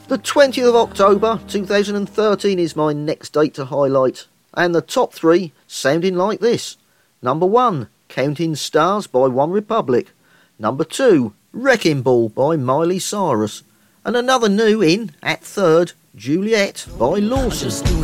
The 20th of October 2013 is my next date to highlight, and the top three sounding like this. Number 1, Counting Stars by One Republic. Number 2, Wrecking Ball by Miley Cyrus. And another new in, at third, Juliet by Lawson.